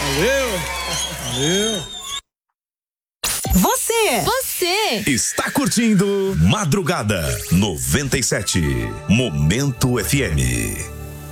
Valeu. Valeu. Você está curtindo Madrugada 97, Momento FM.